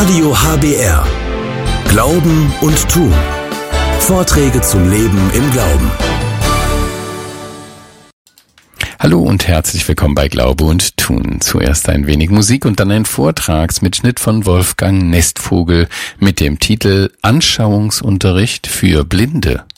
Radio HBR. Glauben und Tun. Vorträge zum Leben im Glauben. Hallo und herzlich willkommen bei Glaube und Tun. Zuerst ein wenig Musik und dann ein Vortragsmitschnitt von Wolfgang Nestvogel mit dem Titel Anschauungsunterricht für Blinde.